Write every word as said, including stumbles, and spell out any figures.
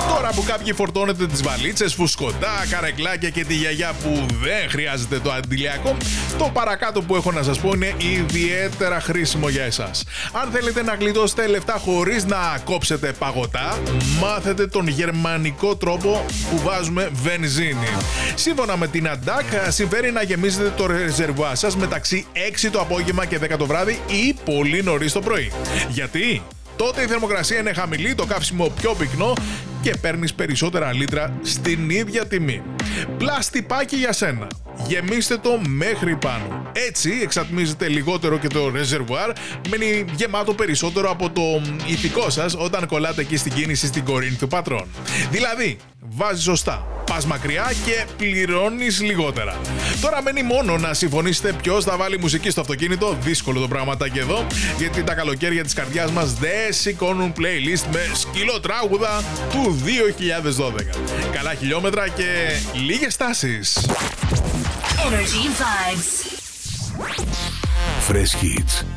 Τώρα που κάποιοι φορτώνετε τις βαλίτσες, φουσκωτά, καρεκλάκια και τη γιαγιά που δεν χρειάζεται το αντιλιακό, το παρακάτω που έχω να σας πω είναι ιδιαίτερα χρήσιμο για εσάς. Αν θέλετε να γλιτώσετε λεφτά χωρίς να κόψετε παγωτά, μάθετε τον γερμανικό τρόπο που βάζουμε βενζίνη. Σύμφωνα με την Αντάκ, συμφέρει να γεμίζετε το ρεζερβουάρ σας μεταξύ έξι το απόγευμα και δέκα το βράδυ ή πολύ νωρίς το πρωί. Γιατί? Τότε η θερμοκρασία είναι χαμηλή, το καύσιμο πιο πυκνό και παίρνεις περισσότερα λίτρα στην ίδια τιμή. Πλαστιπάκι για σένα. Γεμίστε το μέχρι πάνω. Έτσι εξατμίζετε λιγότερο και το ρεζερβουάρ μένει γεμάτο περισσότερο από το ηθικό σας όταν κολλάτε εκεί στην κίνηση στην Κορίνθου πατρών. Δηλαδή, βάζεις σωστά, πας μακριά και πληρώνεις λιγότερα. Τώρα μένει μόνο να συμφωνήσετε ποιος θα βάλει μουσική στο αυτοκίνητο. Δύσκολο το πραγματάκι εδώ, γιατί τα καλοκαίρια της καρδιάς μας δεν σηκώνουν playlist με σκυλοτράγουδα του δύο χιλιάδες δώδεκα. Καλά χιλιόμετρα και λίγες τάσεις. Energy Vibes. Fresh Hits.